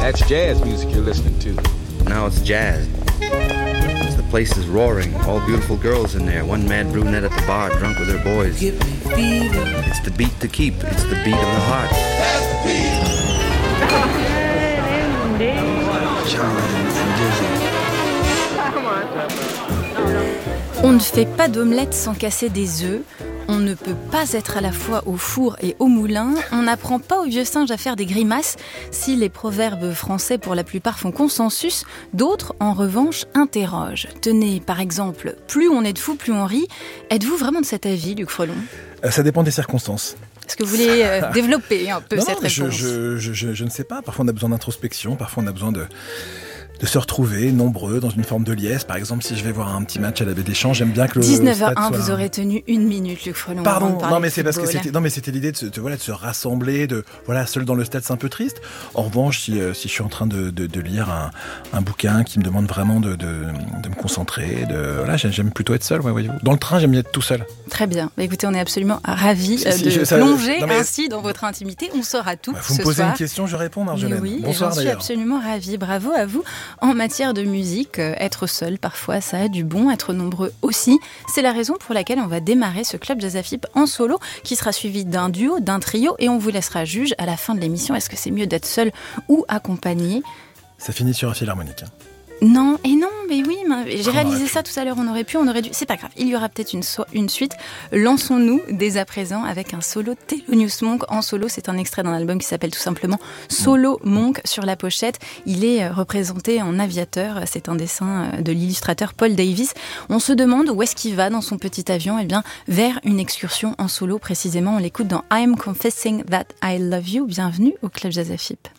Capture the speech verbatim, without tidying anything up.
That's jazz music you're listening to. Now it's jazz. The place is roaring. All beautiful girls in there. One mad brunette at the bar, drunk with her boys. It's the beat to keep. It's the beat of the heart. That's the beat. On ne fait pas d'omelette sans casser des œufs. On ne peut pas être à la fois au four et au moulin. On n'apprend pas aux vieux singes à faire des grimaces. Si les proverbes français, pour la plupart, font consensus, d'autres, en revanche, interrogent. Tenez, par exemple, plus on est de fous, plus on rit. Êtes-vous vraiment de cet avis, Luc Frelon ? euh, Ça dépend des circonstances. Est-ce que vous voulez euh, développer un peu non, cette non, réponse ? je, je, je, je ne sais pas. Parfois, on a besoin d'introspection. Parfois, on a besoin de... de se retrouver nombreux dans une forme de liesse. Par exemple, si je vais voir un petit match à la Baie des Champs, j'aime bien que le dix-neuf heures stade un, soit... vous aurez tenu une minute, Luc Frelon. Pardon, non mais c'est parce que c'était, non mais c'était l'idée de se, de, voilà, de se rassembler, de voilà, seul dans le stade, c'est un peu triste. En revanche, si, euh, si je suis en train de, de, de lire un, un bouquin qui me demande vraiment de, de, de me concentrer, de voilà, j'aime plutôt être seul. Ouais, voyez-vous. Dans le train, j'aime bien être tout seul. Très bien. Bah, écoutez, on est absolument ravis si, si, de je, ça, plonger mais... ainsi dans votre intimité. On saura tout bah, vous ce me posez soir. Une question, je réponds, Marjolaine. Oui, bonsoir j'en suis absolument ravie. Bravo à vous. En matière de musique, euh, être seul, parfois, ça a du bon. Être nombreux aussi. C'est la raison pour laquelle on va démarrer ce Club Jazz Afip en solo, qui sera suivi d'un duo, d'un trio, et on vous laissera juge à la fin de l'émission. Est-ce que c'est mieux d'être seul ou accompagné ? Ça finit sur un fil harmonique. Hein. Non, et non, mais oui, mais j'ai on réalisé ça tout à l'heure, on aurait pu, on aurait dû, c'est pas grave, il y aura peut-être une, so- une suite. Lançons-nous dès à présent avec un solo Thelonious Monk en solo, c'est un extrait d'un album qui s'appelle tout simplement Solo Monk. Sur la pochette, il est représenté en aviateur, c'est un dessin de l'illustrateur Paul Davis. On se demande où est-ce qu'il va dans son petit avion, et bien vers une excursion en solo précisément, on l'écoute dans I'm Confessing That I Love You. Bienvenue au Club Jazz Afip.